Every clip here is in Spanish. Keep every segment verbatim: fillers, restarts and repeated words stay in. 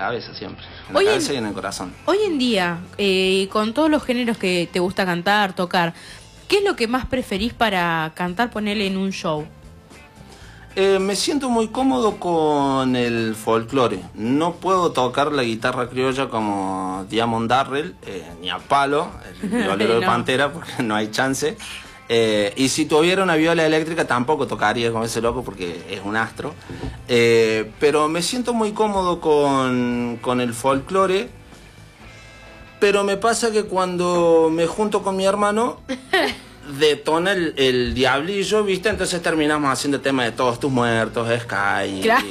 cabeza siempre. En la Hoy cabeza en, y en el corazón. Hoy en día, eh, con todos los géneros que te gusta cantar, tocar, ¿qué es lo que más preferís para cantar, ponerle en un show? Eh, me siento muy cómodo con el folclore. No puedo tocar la guitarra criolla como Diamond Darrell, eh, ni a palo, el violero No. de Pantera, porque no hay chance. Eh, y si tuviera una viola eléctrica tampoco tocaría con ese loco porque es un astro. Eh, pero me siento muy cómodo con, con el folclore. Pero me pasa que cuando me junto con mi hermano... detona el, el diablillo, ¿viste? Entonces terminamos haciendo temas de Todos tus muertos, Sky. Claro.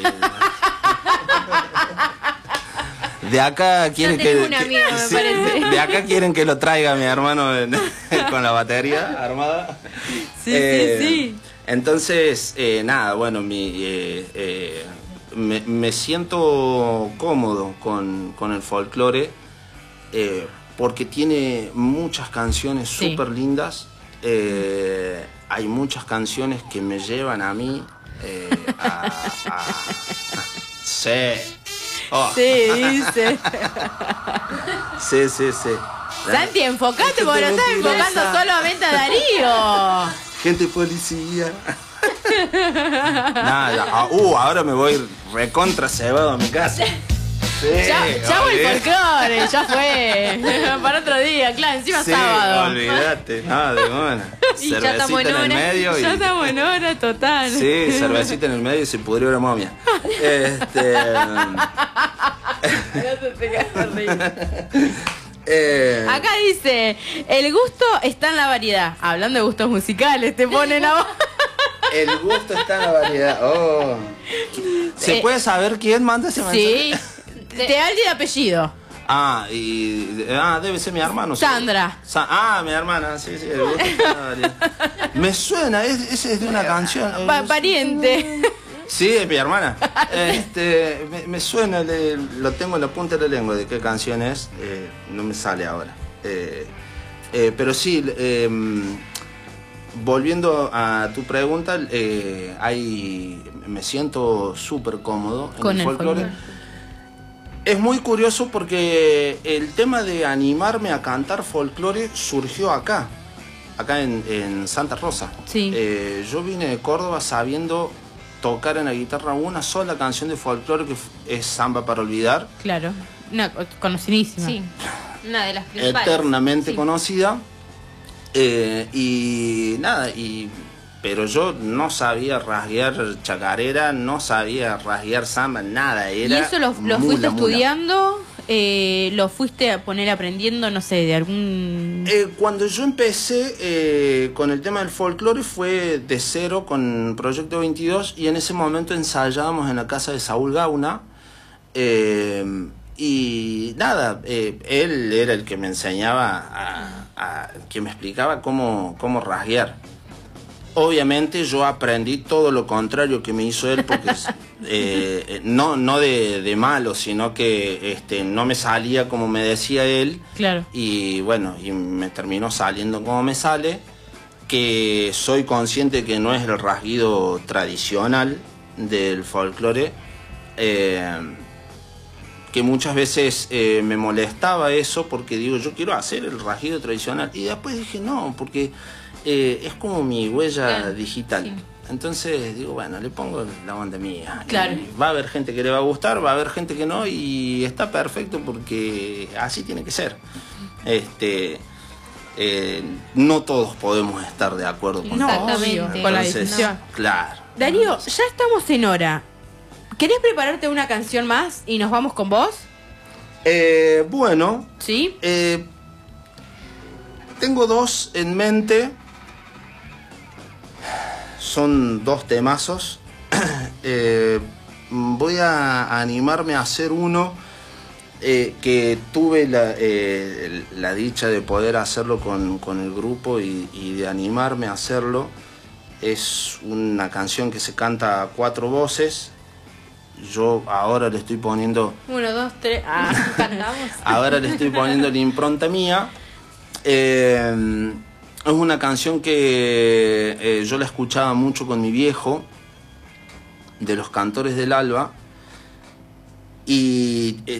Y... De acá quieren Yo que, tengo un que- amigo, me sí, parece. de acá quieren que lo traiga mi hermano en- con la batería armada. Sí, Eh, sí, sí. Entonces, eh, nada, bueno, mi, eh, eh, me, me siento cómodo con, con el folclore eh, porque tiene muchas canciones Sí. súper lindas. Eh, hay muchas canciones que me llevan a mí eh, a, a- a- sí. Oh. Sí, dice. Sí, sí, sí. Santi, enfocate, Gente porque lo estás mentirosa. enfocando solamente a Darío. Gente policía. Nada, ah, uh, ahora me voy recontra cebado a mi casa. Sí, Ya, ya voy olvidé. folclore, ya fue. Para otro día, claro, encima Sí, sábado. olvídate, nada de buena. Y ya Cervecita estamos en en el hora. medio y... Ya estamos en hora total. Sí, cervecita en el medio y se pudrió la momia. Este... No te tengas de reír. eh, Acá dice, el gusto está en la variedad. Hablando de gustos musicales, te ponen a vos. el gusto está en la variedad. Oh. ¿Se Eh, puede saber quién manda ese mensaje? Sí. Te da el de apellido. Ah, y... Ah, debe ser mi hermano. Sandra. Sa- ah, mi hermana, sí, sí. el gusto está en la variedad. Me suena, es- ese es de una canción. eh, Pa- pariente. Sí, es mi hermana. Este, me, me suena, le- lo tengo en la punta de la lengua de qué canción es. Eh, no me sale ahora. Eh, eh, pero sí, eh, volviendo a tu pregunta, eh, hay, me siento súper cómodo en Con el el folclore. folclore. Es muy curioso porque el tema de animarme a cantar folclore surgió acá, acá en, en Santa Rosa. Sí. Eh, yo vine de Córdoba sabiendo tocar en la guitarra una sola canción de folclore que es Samba para Olvidar, Claro. Una conocidísima. Sí, una de las principales. eternamente Sí. conocida. Eh, y nada, y pero yo no sabía rasguear chacarera, no sabía rasguear samba, nada. ¿Y Era eso lo, lo mula, fuiste mula. estudiando? Eh, ¿Lo fuiste a poner aprendiendo, no sé, de algún...? Eh, cuando yo empecé eh, con el tema del folclore fue de cero con Proyecto veintidós y en ese momento ensayábamos en la casa de Saúl Gauna eh, y nada, eh, él era el que me enseñaba, a, a- que me explicaba cómo, cómo rasguear. Obviamente yo aprendí todo lo contrario que me hizo él porque eh, no, no de, de malo, sino que este, no me salía como me decía él. Claro. Y bueno, y me terminó saliendo como me sale, que soy consciente que no es el rasguido tradicional del folclore, eh, que muchas veces eh, me molestaba eso porque digo, yo quiero hacer el rasguido tradicional. Y después dije, no, porque eh, es como mi huella Claro, digital. sí. Entonces digo, bueno, le pongo la onda mía. Claro. Y va a haber gente que le va a gustar, va a haber gente que no, y está perfecto porque así tiene que ser. Este, eh, no todos podemos estar de acuerdo con No, todo. Exactamente. obvio, con la Entonces, decisión. claro. Darío, ya estamos en hora. ¿Querés prepararte una canción más y nos vamos con vos? Eh, bueno, ¿Sí? eh, tengo dos en mente. Son dos temazos. Eh, voy a animarme a hacer uno eh, que tuve la, eh, la dicha de poder hacerlo con, con el grupo y, y de animarme a hacerlo. Es una canción que se canta a cuatro voces. Yo ahora le estoy poniendo Uno, dos, tres. Ah, Cantamos. Ahora le estoy poniendo la impronta mía. Eh, es una canción que eh, yo la escuchaba mucho con mi viejo, de los Cantores del Alba, y eh,